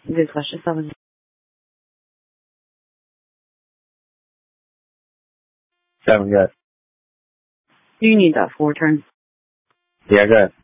Good question. 7. Seven, good. Do you need that 4 turn? Yeah, good.